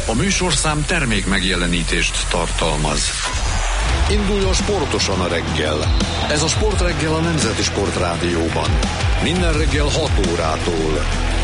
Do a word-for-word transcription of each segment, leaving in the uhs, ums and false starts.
A műsorszám termék megjelenítést tartalmaz. Induljon sportosan a reggel. Ez a Sportreggel a Nemzeti Sportrádióban. Minden reggel hat órától.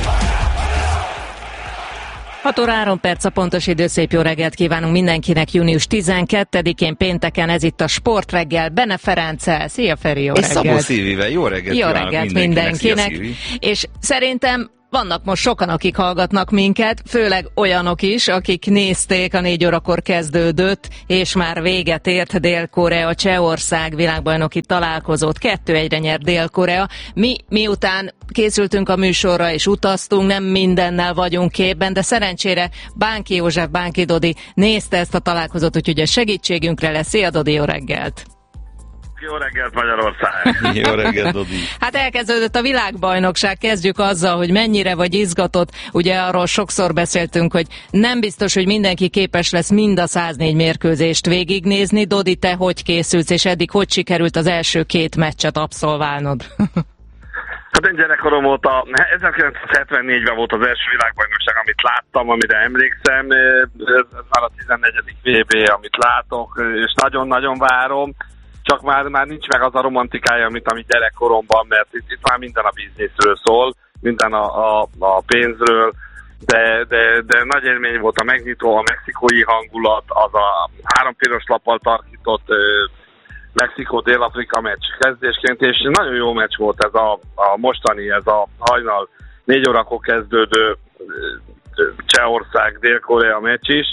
hat óra három perc a pontos idő, szép jó reggelt kívánunk mindenkinek június tizenkettedikén pénteken, ez itt a Sportreggel Bene Ferenccel. Szia Feri, jó és reggelt! És Szabó Szilvivel, jó reggelt Jó reggelt mindenkinek! mindenkinek. És szerintem vannak most sokan, akik hallgatnak minket, főleg olyanok is, akik nézték, a négy órakor kezdődött, és már véget ért Dél-Korea, Csehország világbajnoki találkozót. kettő egyre nyert Dél-Korea. Mi miután készültünk a műsorra és utaztunk, nem mindennel vagyunk képben, de szerencsére Bánki József, Bánki Dodi nézte ezt a találkozót, úgyhogy a segítségünkre lesz. Szia Dodi, jó reggelt! Jó reggelt Magyarország! Jó reggelt, Dodi! Hát elkezdődött a világbajnokság, kezdjük azzal, hogy mennyire vagy izgatott. Ugye arról sokszor beszéltünk, hogy nem biztos, hogy mindenki képes lesz mind a száznégy mérkőzést végignézni. Dodi, te hogy készülsz, és eddig hogy sikerült az első két meccset abszolválnod? Hát én gyerekkorom óta, ezerkilencszázhetvennégyben volt az első világbajnokság, amit láttam, amire emlékszem. Ez már a tizennegyedik vé bé, amit látok, és nagyon-nagyon várom. Csak már, már nincs meg az a romantikája, mint amit gyerekkoromban, mert itt, itt már minden a bizniszről szól, minden a, a, a pénzről, de, de, de nagy élmény volt a megnyitó, a mexikói hangulat, az a három piros lappal tartított Mexikó-Dél-Afrika meccs kezdésként, és nagyon jó meccs volt ez a, a mostani, ez a hajnal négy órakor kezdődő Csehország, Dél-Korea meccs is.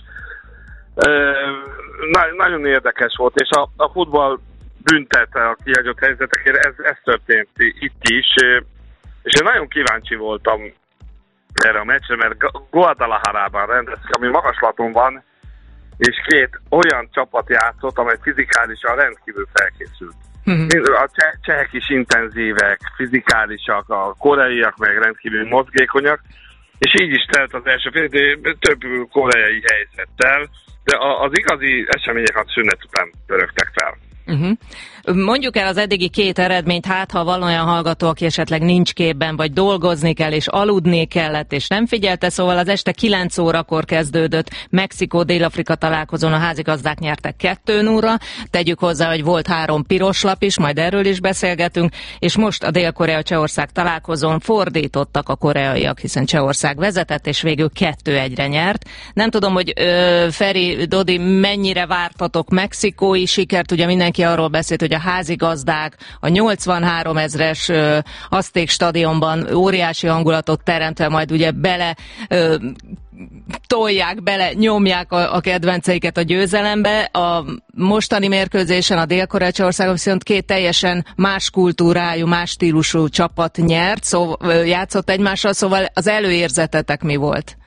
Na, nagyon érdekes volt, és a, a futball büntet a kihagyott helyzetekért, ez, ez történt itt is, és én nagyon kíváncsi voltam erre a meccsre, mert Guadalajarában rendeztek, ami magaslaton van, és két olyan csapat játszott, amely fizikálisan rendkívül felkészült. Mm-hmm. A cseh, csehek is intenzívek, fizikálisak, a koreaiak meg rendkívül mozgékonyak, és így is telt az első fél, de több koreai helyzettel, de az igazi események a szünet után pörögtek fel. Uh-huh. Mondjuk el az eddigi két eredményt, hát ha van olyan hallgató, aki esetleg nincs képben, vagy dolgozni kell, és aludni kellett, és nem figyelte, szóval az este kilenc órakor kezdődött Mexikó-Dél-Afrika találkozón, a házigazdák nyertek kettő nullra, tegyük hozzá, hogy volt három piros lap is, majd erről is beszélgetünk, és most a Dél-Korea-Csehország találkozón fordítottak a koreaiak, hiszen Csehország vezetett, és végül kettő egyre nyert. Nem tudom, hogy ö, Feri, Dodi, mennyire vártatok mexikói sikert, ugye mindenki arról beszélt, hogy a házigazdák a nyolcvanhárom ezres ö, Azték stadionban óriási hangulatot teremtve majd ugye bele ö, tolják, bele nyomják a, a kedvenceiket a győzelembe. A mostani mérkőzésen a Dél-Korea-Csehország viszont két teljesen más kultúrájú, más stílusú csapat nyert, szóval játszott egymással, szóval az előérzetetek mi volt?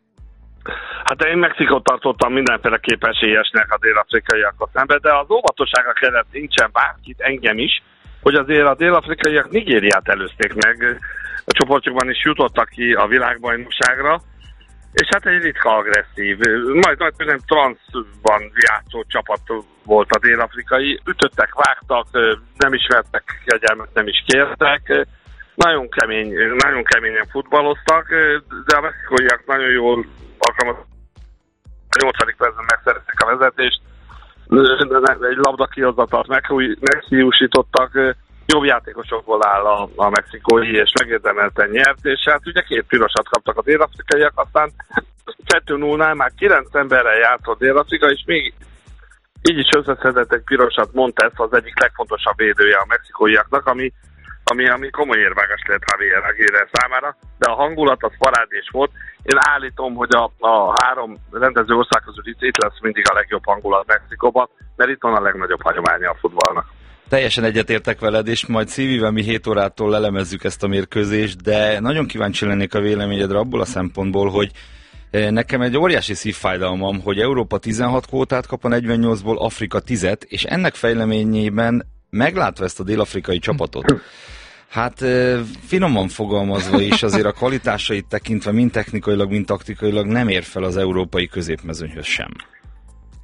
Hát én Mexikót tartottam mindenféleképp esélyesnek a dél-afrikaiakkal szemben, de az óvatosságra kellett nincsen bárkit, engem is, hogy azért a dél-afrikaiak Nigériát előzték meg, a csoportjukban is jutottak ki a világbajnokságra, és hát egy ritka agresszív, majd, majd nem transzban játszó csapat volt a dél-afrikai, ütöttek, vágtak, nem ismertek kegyelmet, nem is kértek, nagyon kemény, nagyon keményen futballoztak, de a mexikóiak nagyon jól alkalmazott. A nyolcadik percben megszerezték a vezetést, egy labda kihozatalt meghiúsítottak, jobb játékosokból áll a, a mexikói, és megérdemelten nyert, és hát ugye két pirosat kaptak a dél-afrikaiak, aztán kettő nullnál már kilenc emberrel játszott Dél-Afrika, és még így is összeszedett egy pirosat Montes, az egyik legfontosabb védője a mexikóiaknak, ami Ami, ami komoly érvágás lehet Javier Aguirre számára, de a hangulat az parádés volt. Én állítom, hogy a, a három rendező ország közül itt, itt lesz mindig a legjobb hangulat Mexikóban, mert itt van a legnagyobb hagyománya a futballnak. Teljesen egyetértek veled, és majd Szívivel mi hét órától lelemezzük ezt a mérkőzést, de nagyon kíváncsi lennék a véleményedre abból a szempontból, hogy nekem egy óriási szívfájdalmam, hogy Európa tizenhat kvótát kap a negyvennyolcból, Afrika tízet, és ennek fejleményében meglátva ezt a dél-afrikai csapatot, hát finoman fogalmazva is azért a kvalitásait tekintve mind technikailag, mind taktikailag nem ér fel az európai középmezőnyhöz sem.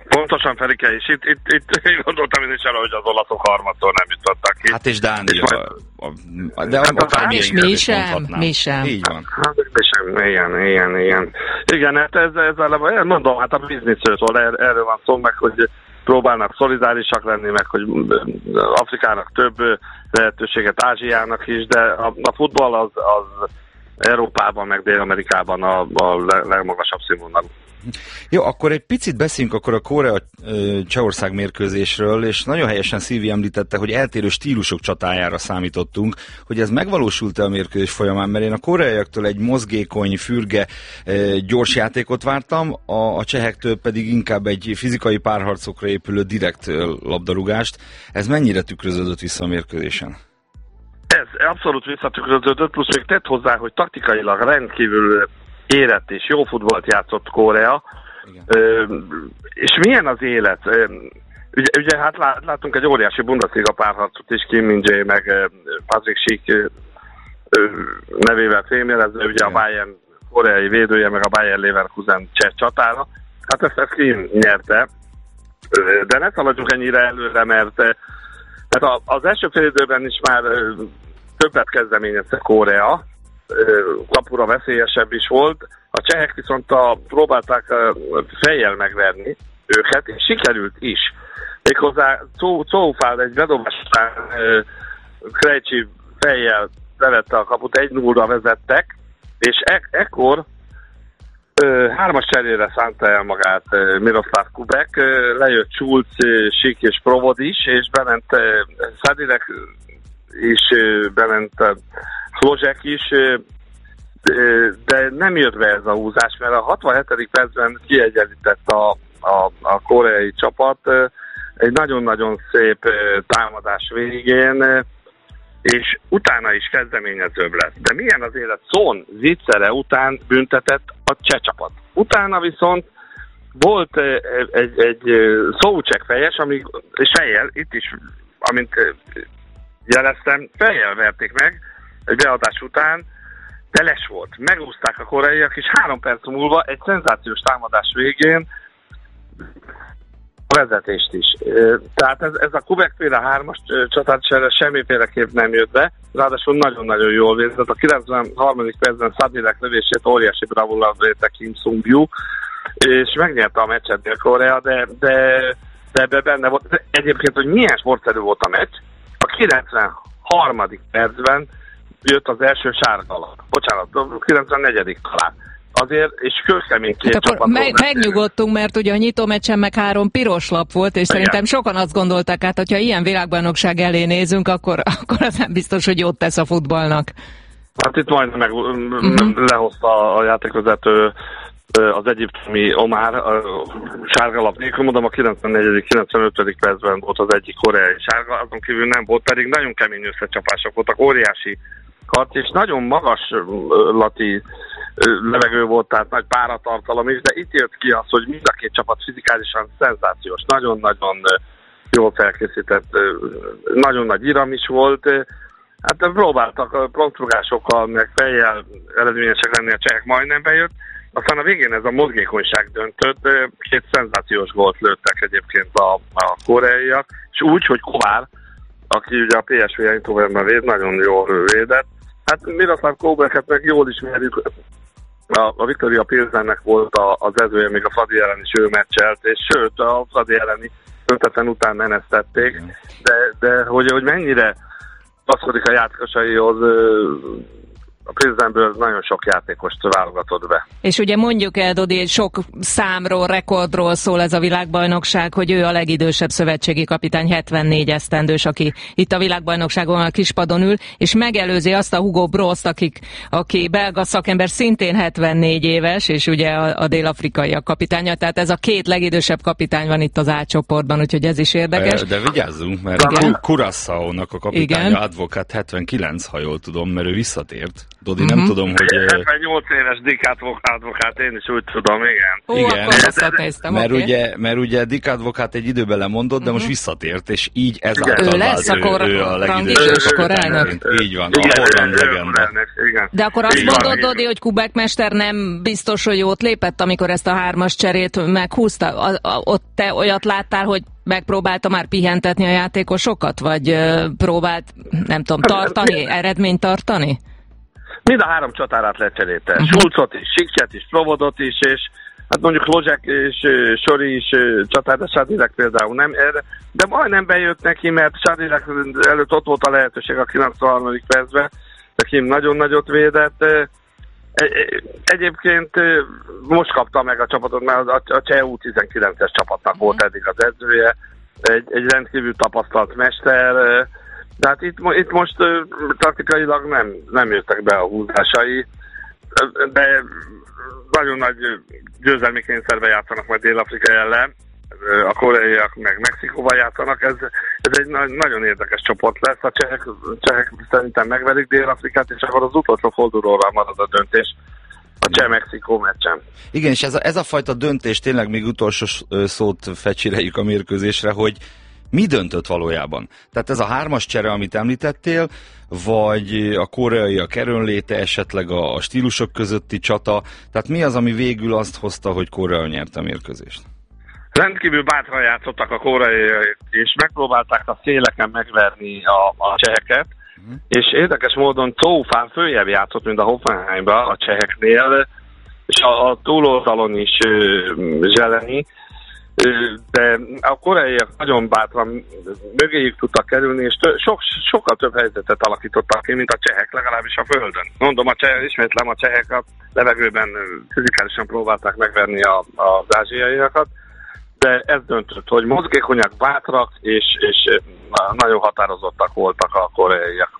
Pontosan, Ferike, és itt, itt, itt gondoltam én is arra, hogy az olaszok harmadszor nem jutottak ki. Hát és Dánia, majd... de hát akármilyen mi sem, mi sem. Így van. Hát mi sem, igen, igen, igen. Igen, hát ez, ez eleve, mondom, hát a bizniszről szól, er, erről van szó, meg hogy próbálnak szolidárisak lenni, meg hogy Afrikának több lehetőséget, Ázsiának is, de a, a futball az, az Európában, meg Dél-Amerikában a, a legmagasabb színvonalú. Jó, akkor egy picit beszéljünk akkor a Korea-Csehország mérkőzésről, és nagyon helyesen Szilvi említette, hogy eltérő stílusok csatájára számítottunk, hogy ez megvalósult-e a mérkőzés folyamán, mert én a koreaiaktól egy mozgékony, fürge, gyors játékot vártam, a, a csehektől pedig inkább egy fizikai párharcokra épülő direkt labdarúgást. Ez mennyire tükröződött vissza a mérkőzésen? Ez abszolút visszatükröződött, plusz még tett hozzá, hogy taktikailag rendkívül érett és jó futballt játszott Korea. Ö, és milyen az élet? Ö, ugye, ugye hát látunk egy óriási Bundesliga párharcot is, Kim Min-jae meg Patrick Schick nevével fémjelezve, ugye a Bayern koreai védője, meg a Bayern Leverkusen cseh csatára. Hát ezt, ezt Kim nyerte. Ö, de ne szaladjunk ennyire előre, mert hát az első fél időben is már többet kezdeményezte Korea, kapura veszélyesebb is volt. A csehek viszont a, próbálták fejjel megverni őket, és sikerült is. Méghozzá Coufal egy bedobás után Krejcsi fejjel bevette a kaput, egy nullra vezettek, és e- ekkor ö, hármas cserére szánta el magát Miroslav Kubek, lejött Schulz, Schick és Provod is, és bement Sadilek is, bement Hlozsek is, de nem jött be ez a húzás, mert a hatvanhetedik percben kiegyenlített a, a, a koreai csapat egy nagyon-nagyon szép támadás végén, és utána is kezdeményezőbb lesz. De milyen az élet? Son zicsere után büntetett a cseh csapat. Utána viszont volt egy, egy Szóucsek fejes, ami, és fejjel, itt is, amint jeleztem, fejjel verték meg egy beadás után, de les volt. Megúzták a koreaiak, és három perc múlva egy szenzációs támadás végén a vezetést is. Tehát ez, ez a Kubek-féle hármas csatát semmiféleképp nem jött be, ráadásul nagyon-nagyon jól védett. A kilencvenharmadik percben Sadilek lövését óriási bravúrral védte Kim Sung-ju, és megnyerte a meccset Dél-Korea, de, de, de ebben benne volt. De egyébként, hogy milyen sportszerű volt a meccs, a kilencvenharmadik percben jött az első sárga lap. Bocsánat, a kilencvennegyedik talán. Azért, és kőkemény két hát csapatról meg, megnyugodtunk, mert ugye a nyitómeccsen meg három piros lap volt, és igen, szerintem sokan azt gondolták, hát hogyha ilyen világbajnokság elé nézünk, akkor, akkor az nem biztos, hogy jót tesz a futballnak. Hát itt majdnem meg uh-huh. lehozta a játékvezető az egyiptomi Omar a sárga lap nélkül, mondom, a kilencvennegyedik kilencvenötödik percben volt az egyik koreai sárga, azon kívül nem volt, pedig nagyon kemény összecsapások voltak, óriási harc, és nagyon magas lati levegő volt, tehát nagy páratartalom is, de itt jött ki az, hogy mind a két csapat fizikálisan szenzációs, nagyon-nagyon jól felkészített, nagyon nagy iram is volt. Hát próbáltak prontrugásokkal, meg fejjel eredményesek lenni, a csehek majdnem bejött. Aztán a végén ez a mozgékonyság döntött, két szenzációs gólt lőttek egyébként a, a koreaiak, és úgy, hogy Kovár, aki ugye a pé es vé Eindhovenben véd, nagyon jól védett. Hát Miroslav Kubeket meg jól ismerjük, a, a Viktoria Pilsennek volt a, az ezője, még a Fradi ellen is ő meccselt, és sőt, a Fradi elleni öntetlen után menesztették, de, de hogy, hogy mennyire passzkodik a játékosaihoz, a Pilsenből nagyon sok játékost válogatott be. És ugye mondjuk el, Dodi, sok számról, rekordról szól ez a világbajnokság, hogy ő a legidősebb szövetségi kapitány, hetvennégy esztendős, aki itt a világbajnokságon a kispadon ül, és megelőzi azt a Hugo Brost, akik, aki belga szakember, szintén hetvennégy éves, és ugye a, a dél-afrikaiak kapitánya, tehát ez a két legidősebb kapitány van itt az A csoportban, úgyhogy ez is érdekes. De, de vigyázzunk, mert Curaçao-nak a kapitánya, Advokát hetvenkilenc, ha jól tudom, mert ő visszatért. Dodi, nem uh-huh. tudom, hogy... hetvennyolc éves Dick Advocát, én is úgy tudom, igen. Ó, igen. akkor rosszat néztem, mert, okay. ugye, mert ugye Dick Advocát egy időben lemondott, de uh-huh. most visszatért, és így ezáltal ő lesz ő, akkor ő a legidősebb elnök. Így van, igen, a holland legenda. De akkor azt mondod, Dodi, hogy Kubek mester nem biztos, hogy jót lépett, amikor ezt a hármas cserét meghúzta? A, a, ott te olyat láttál, hogy megpróbálta már pihentetni a játékosokat, vagy uh, próbált, nem tudom, tartani, eredményt tartani? Mind a három csatárát lecserélte. Uh-huh. Schulzot is, Sikset is, Provodot is, és hát mondjuk Lozsek és uh, Sori is uh, csatár, de Sadilek például nem erre, de majdnem bejött neki, mert Sadilek előtt ott volt a lehetőség a kilencvenharmadik percben, de Kim nagyon nagyot védett. Egyébként most kapta meg a csapatot, mert a Cseh U tizenkilences csapatnak volt eddig az edzője, egy, egy rendkívül tapasztalt mester, de hát itt, itt most taktikailag nem, nem jöttek be a húzásai, de nagyon nagy győzelmi kényszerbe játszanak majd Dél-Afrika ellen, a koreaiak meg Mexikóval játszanak, ez, ez egy na- nagyon érdekes csoport lesz, a csehek, csehek szerintem megverik Dél-Afrikát, és akkor az utolsó fordulóra marad a döntés a Cseh-Mexikó meccsen. Igen, és ez a, ez a fajta döntés, tényleg még utolsó szót fecsireljük a mérkőzésre, hogy mi döntött valójában? Tehát ez a hármas csere, amit említettél, vagy a koreaiak erőnléte, esetleg a, a stílusok közötti csata, tehát mi az, ami végül azt hozta, hogy Korea nyerte a mérkőzést? Rendkívül bátran játszottak a koreaiak, és megpróbálták a széleken megverni a, a cseheket, uh-huh. és érdekes módon Coufán följebb játszott, mint a Hoffenheimban a cseheknél, és a, a túloldalon is uh, Zseleni, uh, de a koreaiak nagyon bátran mögéjük tudtak kerülni, és tö, sok, sokkal több helyzetet alakítottak ki, mint a csehek, legalábbis a földön. Mondom, a cseh, ismétlem, a csehek a levegőben fizikálisan próbálták megverni a, az ázsiaiakat, de ez döntött, hogy mozgékonyak, bátrak, és, és nagyon határozottak voltak a koreaiak.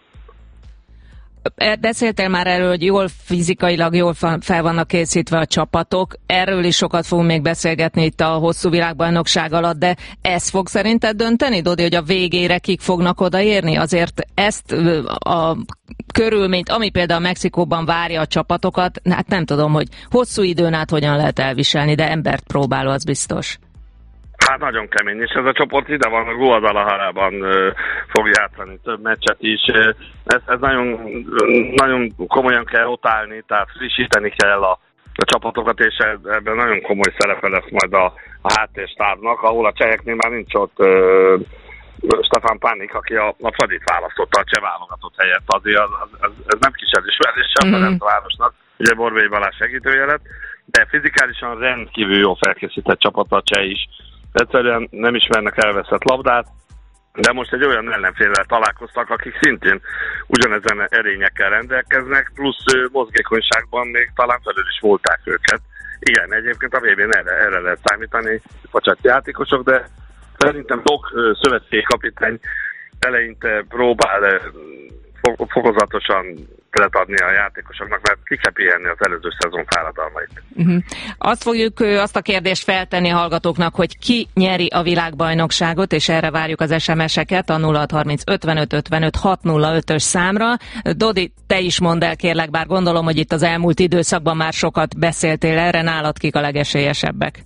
Beszéltél már erről, hogy jól fizikailag jól fel vannak készítve a csapatok. Erről is sokat fogunk még beszélgetni itt a hosszú világbajnokság alatt, de ez fog szerinted dönteni, Dodi, hogy a végére kik fognak odaérni? Azért ezt a körülményt, ami például Mexikóban várja a csapatokat, hát nem tudom, hogy hosszú időn át hogyan lehet elviselni, de embert próbáló, az biztos. Hát nagyon kemény, és ez a csoport ide van, a Guadalajarában fog játszani több meccset is. Ez, ez nagyon, nagyon komolyan kell rotálni, tehát frissíteni kell a, a csapatokat, és ebben nagyon komoly szerepe lesz majd a, a háttérstábnak, ahol a cseheknél már nincs ott uh, Stefan Pánik, aki a, a Fradit választotta a cseh válogatott helyett. Azért az, az, az, ez nem kis elismerés sem mm-hmm. a városnak, ugye Borbély Balázs segítője lett, de fizikálisan rendkívül jó felkészített csapat a cseh is. Egyszerűen nem ismernek elveszett labdát, de most egy olyan ellenféllel találkoztak, akik szintén ugyanezen erényekkel rendelkeznek, plusz mozgékonyságban még talán felül is volták őket. Igen, egyébként a vé bén erre, erre lehet számítani, facsat játékosok, de szerintem Tok szövetségkapitány eleinte próbál fokozatosan lehet adni a játékosoknak, mert ki kell pihenni az előző szezon fáradalmait. Uh-huh. Azt fogjuk azt a kérdést feltenni a hallgatóknak, hogy ki nyeri a világbajnokságot, és erre várjuk az es em es-eket a nulla hat harminc ötvenöt ötvenöt hat nulla ötös számra. Dodi, te is mondd el, kérlek, bár gondolom, hogy itt az elmúlt időszakban már sokat beszéltél erre, nálad kik a legesélyesebbek?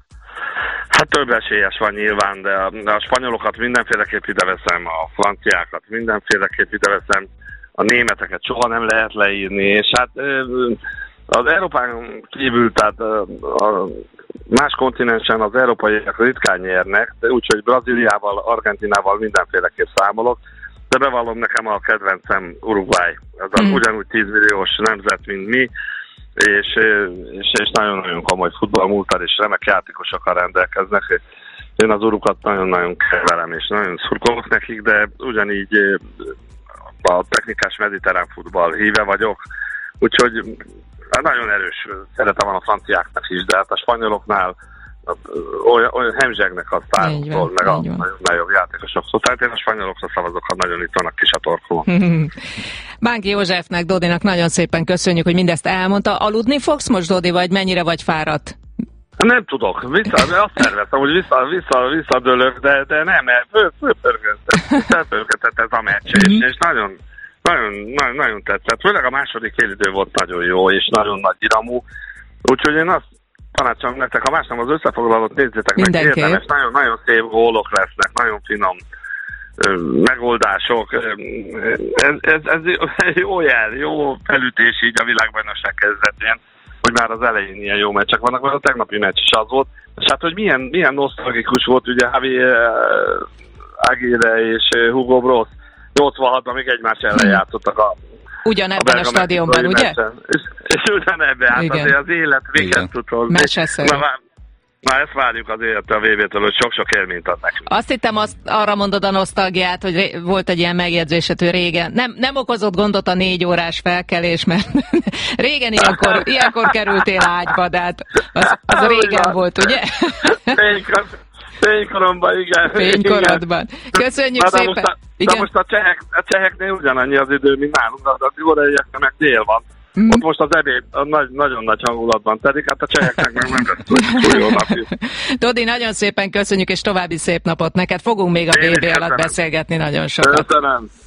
Hát több esélyes van nyilván, de a, de a spanyolokat mindenféleképp ide veszem, a franciákat mindenféleképp ide veszem, a németeket soha nem lehet leírni, és hát az Európán kívül, tehát a más kontinensen az európaiak ritkán nyernek, de úgyhogy Brazíliával, Argentinával mindenféleképp számolok, de bevallom, nekem a kedvencem Uruguay. Ez az mm. ugyanúgy tíz milliós nemzet, mint mi, és, és, és nagyon-nagyon komoly futballmúltal és remek játékosokkal rendelkeznek. Én az urukat nagyon-nagyon kevelem, és nagyon szurkolok nekik, de ugyanígy a technikás mediterrán futball híve vagyok, úgyhogy nagyon erős szerete van a franciáknak is, de hát a spanyoloknál olyan, olyan hemzsegnek a sztártól, meg a nagyobb játékosoktól. Tehát én a spanyolokra szavazok, ha nagyon itt vannak kis a torkon. Bánki Józsefnek, Dodinak nagyon szépen köszönjük, hogy mindezt elmondta. Aludni fogsz most, Dodi, vagy mennyire vagy fáradt? Nem tudok, vissza, azt terveztem, hogy vissza, vissza, visszadőlök, de, de nem, mert fő, főpörgetett ez a meccs, és, és nagyon, nagyon, nagyon, nagyon tetszett. Főleg a második félidő volt nagyon jó, és nagyon nagy iramú. Úgyhogy én azt tanácsolom nektek, ha más nem az összefoglalót nézzétek meg, érdemes, nagyon, nagyon szép gólok lesznek, nagyon finom megoldások. Ez, ez, ez jó jel, jó felütés így a világbajnokság kezdetén, hogy már az elején ilyen jó meccsek vannak, mert a tegnapi meccs is az volt. És hát, hogy milyen, milyen nosztalgikus volt, ugye Javi Aguirre és Hugo Bross nyolcvanhatban még egymás ellen játszottak a ugyanebben a, a stadionban, ugye? És, és ugyanebben, hát azért az élet véget tud hozni. Már, már ezt várjuk az élettől a vé bé-től, hogy sok-sok élményt ad nekünk. Azt hittem, azt, arra mondod a nosztalgiát, hogy ré, volt egy ilyen megjegyzésed, hogy régen. Nem, nem okozott gondot a négy órás felkelés, mert régen ilyenkor, ilyenkor kerültél ágyba, de hát az, az régen volt, ugye? Fénykoromban, igen. Fénykorodban. Köszönjük na, szépen. Most a, de most a, csehek, a cseheknél ugyanannyi az idő, mint nálunk, de a koreaiaknak meg dél van. Mm. Ott most az ebéd a nagy, nagyon nagy hangulatban telik, hát a cseheknek meg nem lesz jó napjuk. Todi, nagyon szépen köszönjük, és további szép napot neked. Fogunk még a bé bé alatt beszélgetni nagyon sokat. Köszönöm.